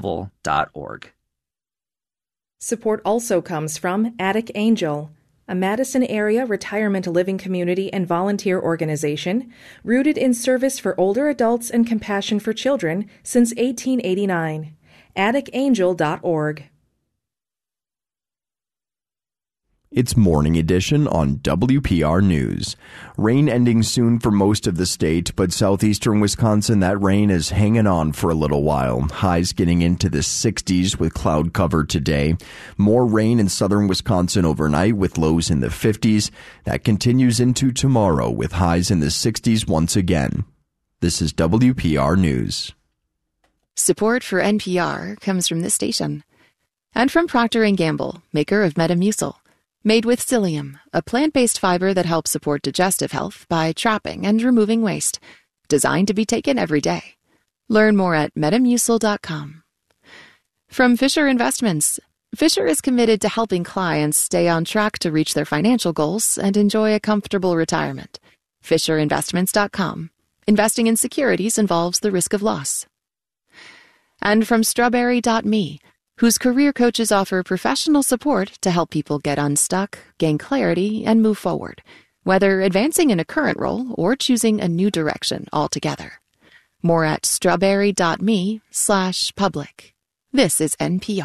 festival.org. Support also comes from Attic Angel, a Madison area retirement living community and volunteer organization rooted in service for older adults and compassion for children since 1889. AtticAngel.org. It's Morning Edition on WPR News. Rain ending soon for most of the state, but southeastern Wisconsin, that rain is hanging on for a little while. Highs getting into the 60s with cloud cover today. More rain in southern Wisconsin overnight with lows in the 50s. That continues into tomorrow with highs in the 60s once again. This is WPR News. Support for NPR comes from this station. And from Procter & Gamble, maker of Metamucil. Made with psyllium, a plant-based fiber that helps support digestive health by trapping and removing waste. Designed to be taken every day. Learn more at Metamucil.com. From Fisher Investments, Fisher is committed to helping clients stay on track to reach their financial goals and enjoy a comfortable retirement. FisherInvestments.com. Investing in securities involves the risk of loss. And from Strawberry.me, whose career coaches offer professional support to help people get unstuck, gain clarity, and move forward, whether advancing in a current role or choosing a new direction altogether. More at strawberry.me/public. This is NPR.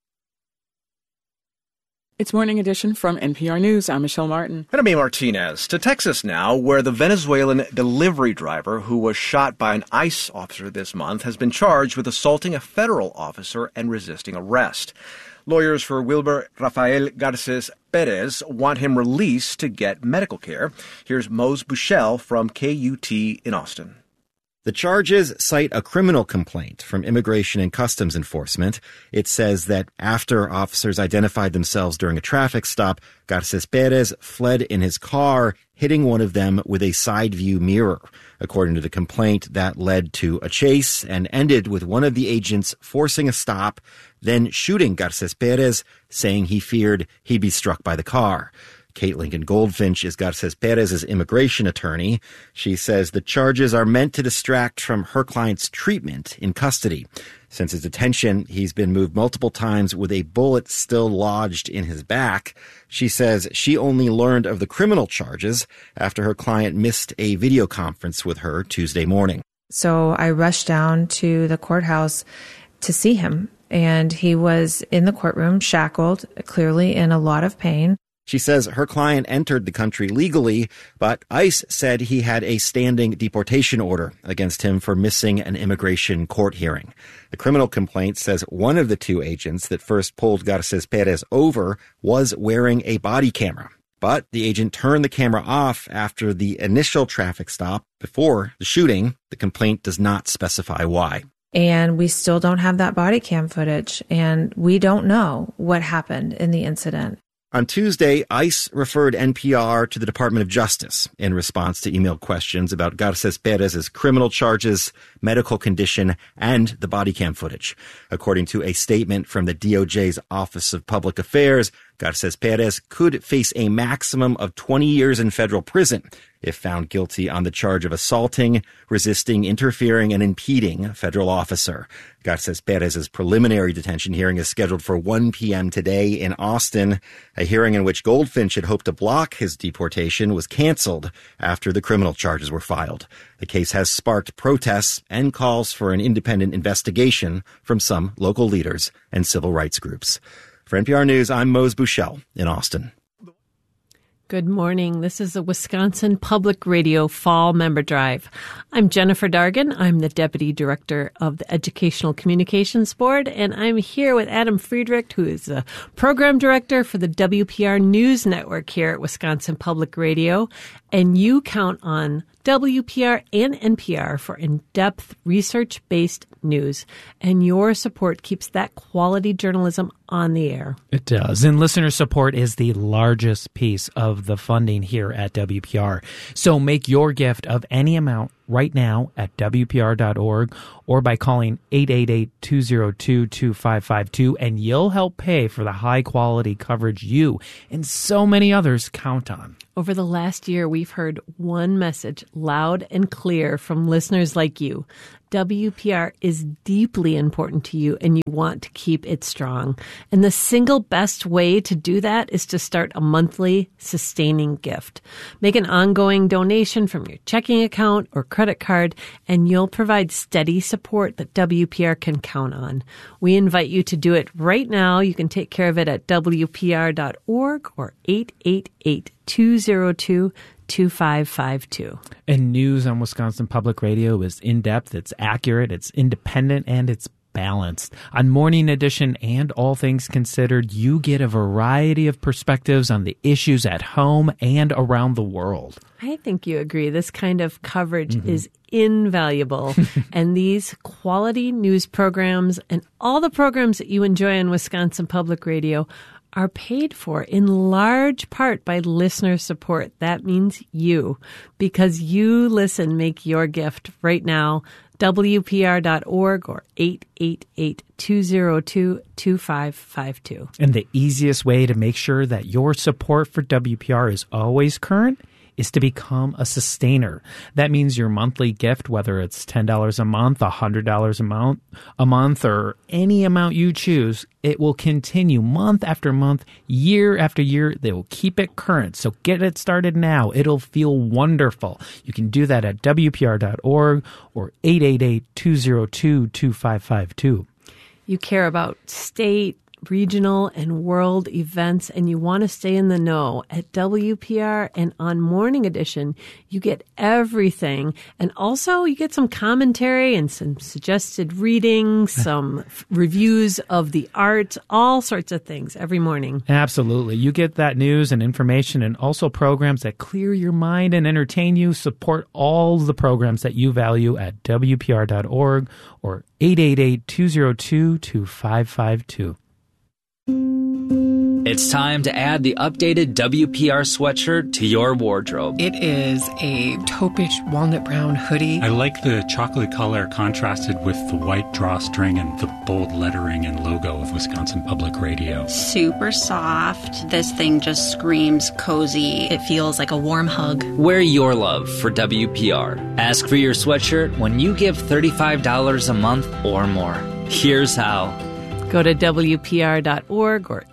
It's Morning Edition from NPR News. I'm Michelle Martin. And I'm A. Martinez. To Texas now, where the Venezuelan delivery driver who was shot by an ICE officer this month has been charged with assaulting a federal officer and resisting arrest. Lawyers for Wilber Rafael Garces Perez want him released to get medical care. Here's Mose Bushell from KUT in Austin. The charges cite a criminal complaint from Immigration and Customs Enforcement. It says that after officers identified themselves during a traffic stop, Garces Perez fled in his car, hitting one of them with a side view mirror. According to the complaint, that led to a chase and ended with one of the agents forcing a stop, then shooting Garces Perez, saying he feared he'd be struck by the car. Kate Lincoln Goldfinch is Garces Perez's immigration attorney. She says the charges are meant to distract from her client's treatment in custody. Since his detention, he's been moved multiple times with a bullet still lodged in his back. She says she only learned of the criminal charges after her client missed a video conference with her Tuesday morning. So I rushed down to the courthouse to see him, and he was in the courtroom, shackled, clearly in a lot of pain. She says her client entered the country legally, but ICE said he had a standing deportation order against him for missing an immigration court hearing. The criminal complaint says one of the two agents that first pulled Garces Perez over was wearing a body camera. But the agent turned the camera off after the initial traffic stop before the shooting. The complaint does not specify why. And we still don't have that body cam footage, and we don't know what happened in the incident. On Tuesday, ICE referred NPR to the Department of Justice in response to emailed questions about Garces Perez's criminal charges, medical condition, and the body cam footage. According to a statement from the DOJ's Office of Public Affairs, Garces Perez could face a maximum of 20 years in federal prison if found guilty on the charge of assaulting, resisting, interfering, and impeding a federal officer. Garces Perez's preliminary detention hearing is scheduled for 1 p.m. today in Austin. A hearing in which Goldfinch had hoped to block his deportation was canceled after the criminal charges were filed. The case has sparked protests and calls for an independent investigation from some local leaders and civil rights groups. For NPR News, I'm Mose Bushell in Austin. Good morning. This is the Wisconsin Public Radio Fall Member Drive. I'm Jennifer Dargan. I'm the Deputy Director of the Educational Communications Board, and I'm here with Adam Friedrich, who is the Program Director for the WPR News Network here at Wisconsin Public Radio. And you count on WPR and NPR for in-depth, research-based news. And your support keeps that quality journalism on the air. It does. And listener support is the largest piece of the funding here at WPR. So make your gift of any amount right now at WPR.org or by calling 888-202-2552, and you'll help pay for the high-quality coverage you and so many others count on. Over the last year, we've heard one message loud and clear from listeners like you. WPR is deeply important to you and you want to keep it strong. And the single best way to do that is to start a monthly sustaining gift. Make an ongoing donation from your checking account or credit card, and you'll provide steady support that WPR can count on. We invite you to do it right now. You can take care of it at WPR.org or 888-202-2552. And news on Wisconsin Public Radio is in-depth, it's accurate, it's independent, and it's balanced. On Morning Edition and All Things Considered, you get a variety of perspectives on the issues at home and around the world. I think you agree. This kind of coverage is invaluable. And these quality news programs and all the programs that you enjoy on Wisconsin Public Radio are paid for in large part by listener support. That means you, because you listen. Make your gift right now. WPR.org or 888-202-2552. And the easiest way to make sure that your support for WPR is always current is to become a sustainer. That means your monthly gift, whether it's $10 a month, $100 a month, or any amount you choose, it will continue month after month, year after year. They will keep it current. So get it started now. It'll feel wonderful. You can do that at WPR.org or 888-202-2552. You care about state, regional, and world events, and you want to stay in the know. At WPR and on Morning Edition, you get everything. And also, you get some commentary and some suggested reading, some reviews of the art, all sorts of things every morning. Absolutely. You get that news and information and also programs that clear your mind and entertain you. Support all the programs that you value at WPR.org or 888-202-2552. It's time to add the updated WPR sweatshirt to your wardrobe. It is a taupish walnut brown hoodie. I like the chocolate color contrasted with the white drawstring and the bold lettering and logo of Wisconsin Public Radio. Super soft. This thing just screams cozy. It feels like a warm hug. Wear your love for WPR. Ask for your sweatshirt when you give $35 a month or more. Here's how. Go to WPR.org or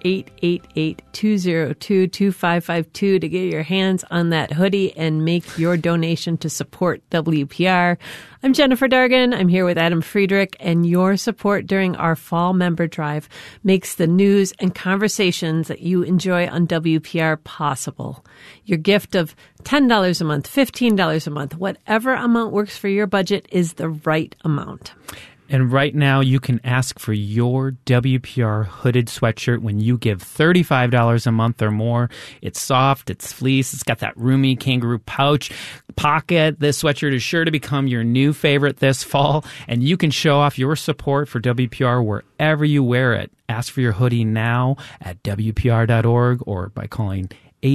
888-202-2552 to get your hands on that hoodie and make your donation to support WPR. I'm Jennifer Dargan. I'm here with Adam Friedrich, and your support during our fall member drive makes the news and conversations that you enjoy on WPR possible. Your gift of $10 a month, $15 a month, whatever amount works for your budget is the right amount. And right now, you can ask for your WPR hooded sweatshirt when you give $35 a month or more. It's soft, it's fleece, it's got that roomy kangaroo pouch pocket. This sweatshirt is sure to become your new favorite this fall, and you can show off your support for WPR wherever you wear it. Ask for your hoodie now at WPR.org or by calling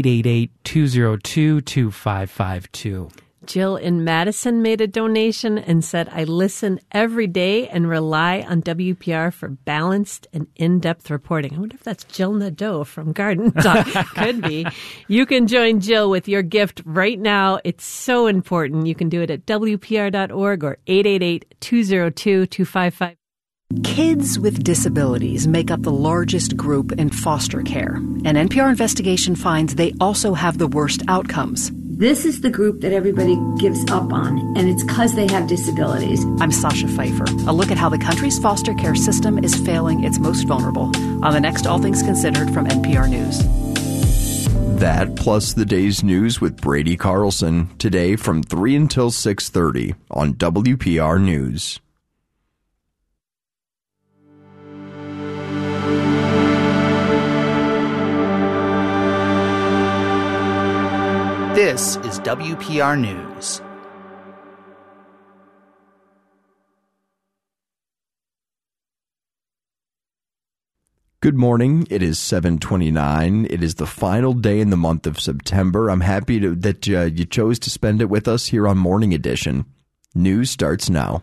888-202-2552. Jill in Madison made a donation and said, I listen every day and rely on WPR for balanced and in-depth reporting. I wonder if that's Jill Nadeau from Garden Talk. Could be. You can join Jill with your gift right now. It's so important. You can do it at WPR.org or 888-202-2552. Kids with disabilities make up the largest group in foster care. An NPR investigation finds they also have the worst outcomes. This is the group that everybody gives up on, and it's because they have disabilities. I'm Sasha Pfeiffer. A look at how the country's foster care system is failing its most vulnerable on the next All Things Considered from NPR News. That plus the day's news with Brady Carlson today from 3 until 6:30 on WPR News. This is WPR News. Good morning. It is 7:29. It is the final day in the month of September. I'm happy that you chose to spend it with us here on Morning Edition. News starts now.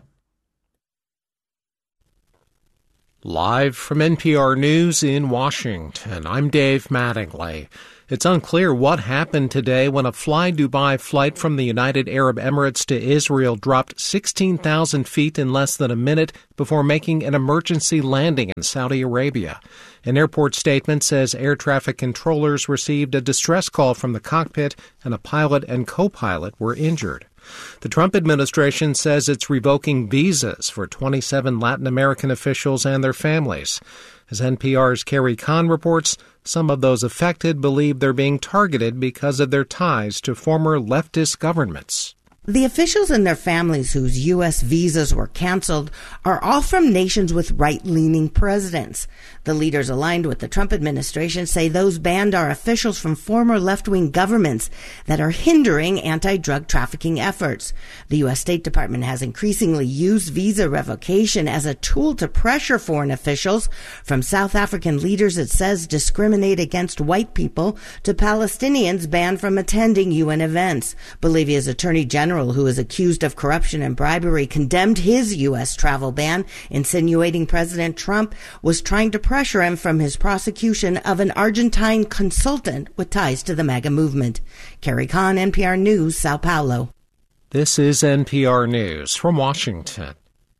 Live from NPR News in Washington, I'm Dave Mattingly. It's unclear what happened today when a Fly Dubai flight from the United Arab Emirates to Israel dropped 16,000 feet in less than a minute before making an emergency landing in Saudi Arabia. An airport statement says air traffic controllers received a distress call from the cockpit and a pilot and co-pilot were injured. The Trump administration says it's revoking visas for 27 Latin American officials and their families. As NPR's Carrie Kahn reports, some of those affected believe they're being targeted because of their ties to former leftist governments. The officials and their families whose U.S. visas were canceled are all from nations with right-leaning presidents. The leaders aligned with the Trump administration say those banned are officials from former left-wing governments that are hindering anti-drug trafficking efforts. The U.S. State Department has increasingly used visa revocation as a tool to pressure foreign officials, from South African leaders it says discriminate against white people to Palestinians banned from attending UN events. Bolivia's Attorney General, who is accused of corruption and bribery, condemned his U.S. travel ban, insinuating President Trump was trying to pressure him from his prosecution of an Argentine consultant with ties to the MAGA movement. Carrie Kahn, NPR News, Sao Paulo. This is NPR News from Washington.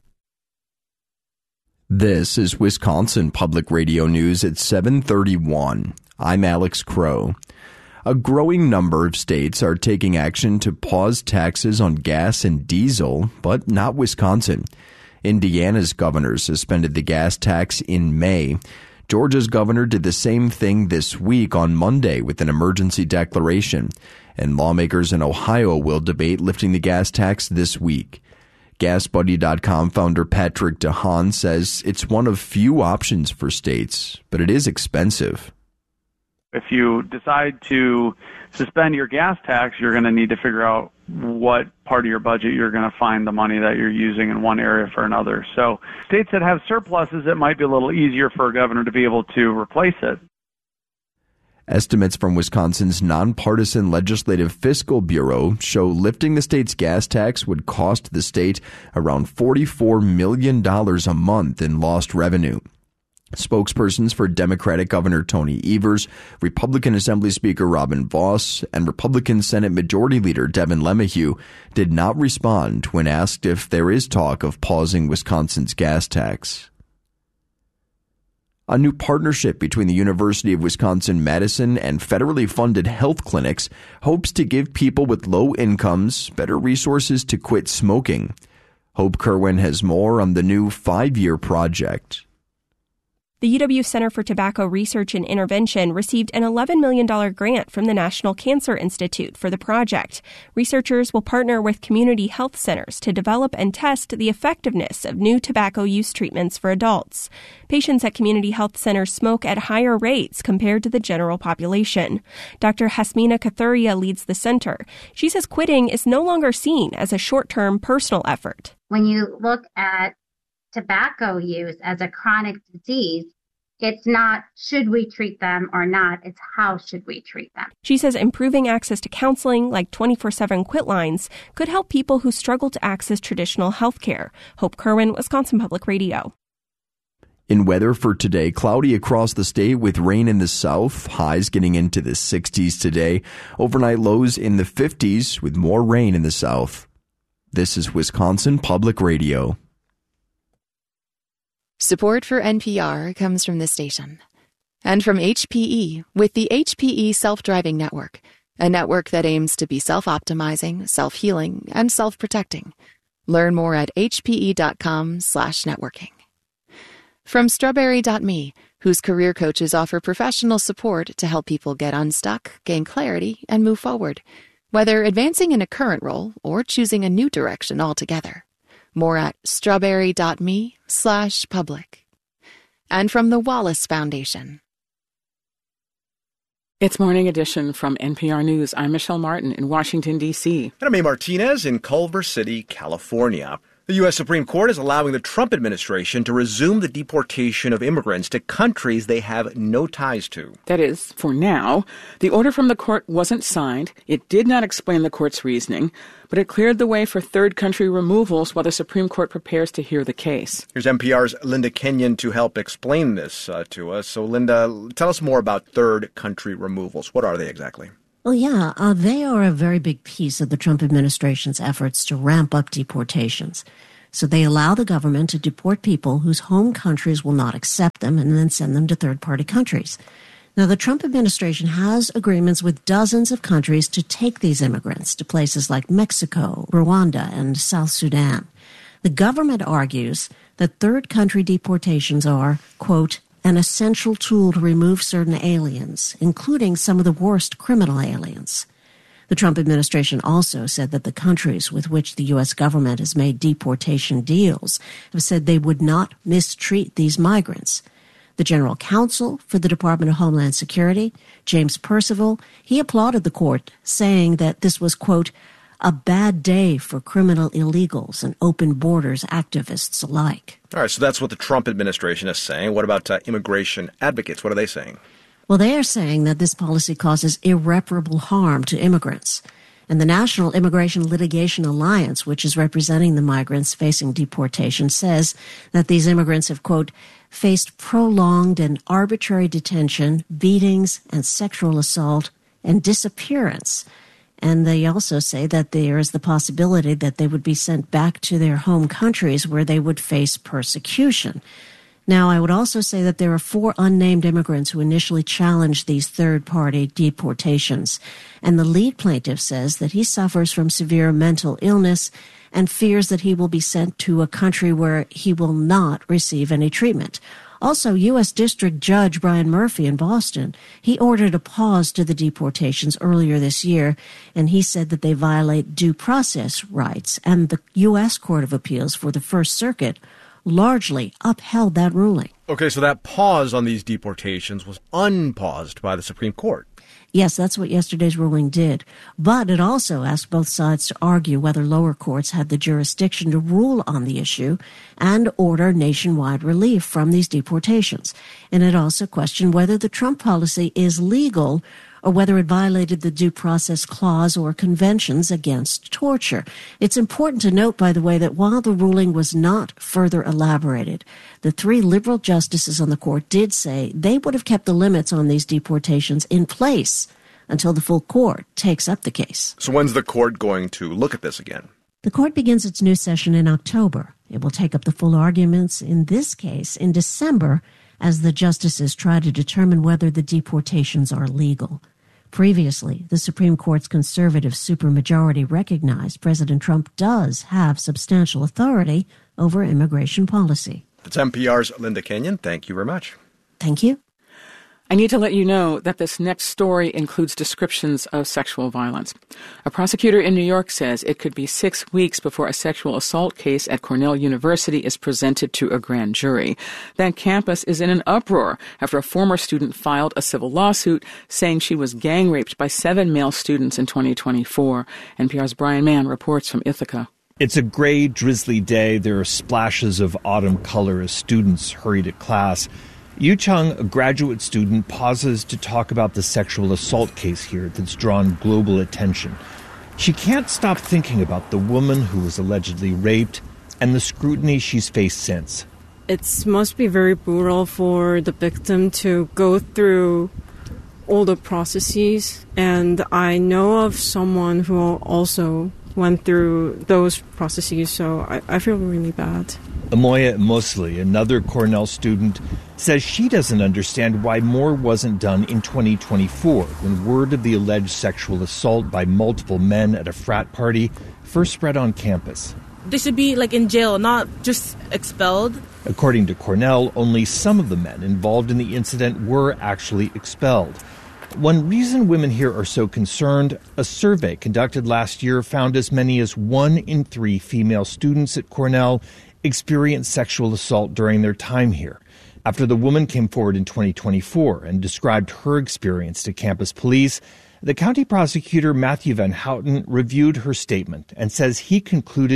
This is Wisconsin Public Radio News at 7:31. I'm Alex Crow. A growing number of states are taking action to pause taxes on gas and diesel, but not Wisconsin. Indiana's governor suspended the gas tax in May. Georgia's governor did the same thing this week on Monday with an emergency declaration, and lawmakers in Ohio will debate lifting the gas tax this week. GasBuddy.com founder Patrick DeHaan says it's one of few options for states, but it is expensive. If you decide to suspend your gas tax, you're going to need to figure out what part of your budget you're going to find the money that you're using in one area for another. So states that have surpluses, it might be a little easier for a governor to be able to replace it. Estimates from Wisconsin's nonpartisan Legislative Fiscal Bureau show lifting the state's gas tax would cost the state around $44 million a month in lost revenue. Spokespersons for Democratic Governor Tony Evers, Republican Assembly Speaker Robin Vos, and Republican Senate Majority Leader Devin LeMahieu did not respond when asked if there is talk of pausing Wisconsin's gas tax. A new partnership between the University of Wisconsin-Madison and federally funded health clinics hopes to give people with low incomes better resources to quit smoking. Hope Kerwin has more on the new 5-year project. The UW Center for Tobacco Research and Intervention received an $11 million grant from the National Cancer Institute for the project. Researchers will partner with community health centers to develop and test the effectiveness of new tobacco use treatments for adults. Patients at community health centers smoke at higher rates compared to the general population. Dr. Hasmina Kathuria leads the center. She says quitting is no longer seen as a short-term personal effort. When you look at tobacco use as a chronic disease, it's not should we treat them or not, it's how should we treat them. She says improving access to counseling like 24/7 quit lines could help people who struggle to access traditional health care. Hope Kerwin, Wisconsin Public Radio. In weather for today, cloudy across the state with rain in the south, highs getting into the 60s today. Overnight lows in the 50s with more rain in the south. This is Wisconsin Public Radio. Support for NPR comes from this station and from HPE with the HPE Self-Driving Network, a network that aims to be self-optimizing, self-healing, and self-protecting. Learn more at hpe.com/networking. From Strawberry.me, whose career coaches offer professional support to help people get unstuck, gain clarity, and move forward, whether advancing in a current role or choosing a new direction altogether. More at strawberry.me/public. And from the Wallace Foundation. It's Morning Edition from NPR News. I'm Michelle Martin in Washington, D.C. And I'm A. Martinez in Culver City, California. The U.S. Supreme Court is allowing the Trump administration to resume the deportation of immigrants to countries they have no ties to. That is, for now. The order from the court wasn't signed. It did not explain the court's reasoning, but it cleared the way for third country removals while the Supreme Court prepares to hear the case. Here's NPR's Linda Kenyon to help explain this to us. So, Linda, tell us more about third country removals. What are they exactly? Well, yeah, they are a very big piece of the Trump administration's efforts to ramp up deportations. So they allow the government to deport people whose home countries will not accept them and then send them to third-party countries. Now, the Trump administration has agreements with dozens of countries to take these immigrants to places like Mexico, Rwanda, and South Sudan. The government argues that third country deportations are, quote, an essential tool to remove certain aliens, including some of the worst criminal aliens. The Trump administration also said that the countries with which the U.S. government has made deportation deals have said they would not mistreat these migrants. The general counsel for the Department of Homeland Security, James Percival, he applauded the court, saying that this was, quote, a bad day for criminal illegals and open borders activists alike. All right, so that's what the Trump administration is saying. What about immigration advocates? What are they saying? Well, they are saying that this policy causes irreparable harm to immigrants. And the National Immigration Litigation Alliance, which is representing the migrants facing deportation, says that these immigrants have, quote, faced prolonged and arbitrary detention, beatings, and sexual assault, and disappearance. And they also say that there is the possibility that they would be sent back to their home countries where they would face persecution. Now, I would also say that there are 4 unnamed immigrants who initially challenged these third-party deportations. And the lead plaintiff says that he suffers from severe mental illness and fears that he will be sent to a country where he will not receive any treatment. Also, U.S. District Judge Brian Murphy in Boston, he ordered a pause to the deportations earlier this year, and he said that they violate due process rights. And the U.S. Court of Appeals for the First Circuit largely upheld that ruling. Okay, so that pause on these deportations was unpaused by the Supreme Court. Yes, that's what yesterday's ruling did. But it also asked both sides to argue whether lower courts had the jurisdiction to rule on the issue and order nationwide relief from these deportations. And it also questioned whether the Trump policy is legal or whether it violated the Due Process Clause or conventions against torture. It's important to note, by the way, that while the ruling was not further elaborated, the 3 liberal justices on the court did say they would have kept the limits on these deportations in place until the full court takes up the case. So when's the court going to look at this again? The court begins its new session in October. It will take up the full arguments in this case in December as the justices try to determine whether the deportations are legal. Previously, the Supreme Court's conservative supermajority recognized President Trump does have substantial authority over immigration policy. That's NPR's Linda Kenyon. Thank you very much. Thank you. I need to let you know that this next story includes descriptions of sexual violence. A prosecutor in New York says it could be 6 weeks before a sexual assault case at Cornell University is presented to a grand jury. That campus is in an uproar after a former student filed a civil lawsuit saying she was gang raped by 7 male students in 2024. NPR's Brian Mann reports from Ithaca. It's a gray, drizzly day. There are splashes of autumn color as students hurry to class. Yu Chung, a graduate student, pauses to talk about the sexual assault case here that's drawn global attention. She can't stop thinking about the woman who was allegedly raped and the scrutiny she's faced since. It must be very brutal for the victim to go through all the processes, and I know of someone who also went through those processes, so I feel really bad. Amoya Mosley, another Cornell student, says she doesn't understand why more wasn't done in 2024 when word of the alleged sexual assault by multiple men at a frat party first spread on campus. They should be in jail, not just expelled. According to Cornell, only some of the men involved in the incident were actually expelled. One reason women here are so concerned, a survey conducted last year found as many as 1 in 3 female students at Cornell experienced sexual assault during their time here. After the woman came forward in 2024 and described her experience to campus police, the county prosecutor Matthew Van Houten reviewed her statement and says he concluded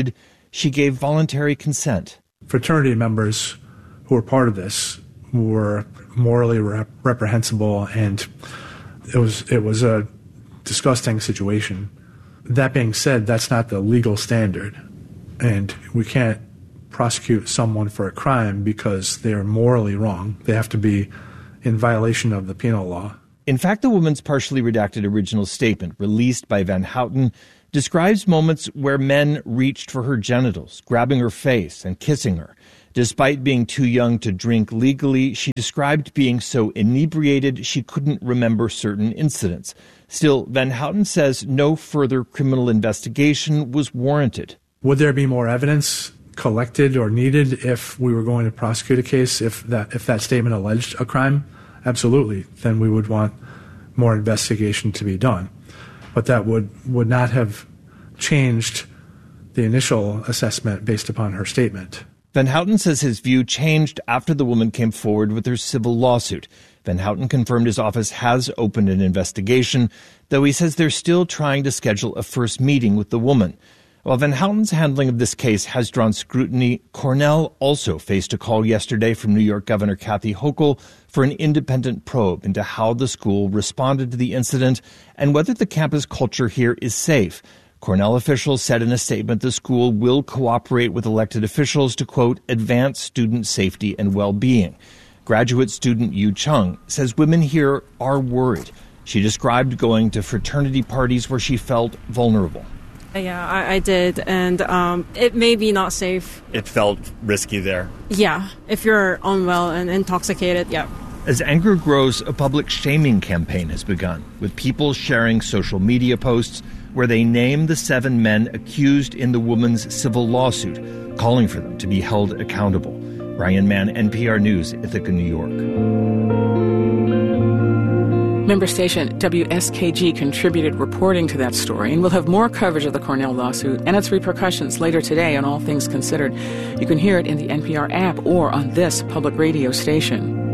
she gave voluntary consent. Fraternity members who were part of this were morally reprehensible, and it was a disgusting situation. That being said, that's not the legal standard, and we can't prosecute someone for a crime because they are morally wrong. They have to be in violation of the penal law. In fact, the woman's partially redacted original statement, released by Van Houten, describes moments where men reached for her genitals, grabbing her face and kissing her. Despite being too young to drink legally, she described being so inebriated she couldn't remember certain incidents. Still, Van Houten says no further criminal investigation was warranted. Would there be more evidence collected or needed if we were going to prosecute a case, if that statement alleged a crime? Absolutely. Then we would want more investigation to be done. But that would not have changed the initial assessment based upon her statement. Van Houten says his view changed after the woman came forward with her civil lawsuit. Van Houten confirmed his office has opened an investigation, though he says they're still trying to schedule a first meeting with the woman. While Van Houten's handling of this case has drawn scrutiny, Cornell also faced a call yesterday from New York Governor Kathy Hochul for an independent probe into how the school responded to the incident and whether the campus culture here is safe. Cornell officials said in a statement the school will cooperate with elected officials to, quote, advance student safety and well-being. Graduate student Yu Chung says women here are worried. She described going to fraternity parties where she felt vulnerable. Yeah, I did, and it may be not safe. It felt risky there. Yeah, if you're unwell and intoxicated, yeah. As anger grows, a public shaming campaign has begun, with people sharing social media posts where they name the 7 men accused in the woman's civil lawsuit, calling for them to be held accountable. Ryan Mann, NPR News, Ithaca, New York. Member station WSKG contributed reporting to that story, and we'll have more coverage of the Cornell lawsuit and its repercussions later today on All Things Considered. You can hear it in the NPR app or on this public radio station.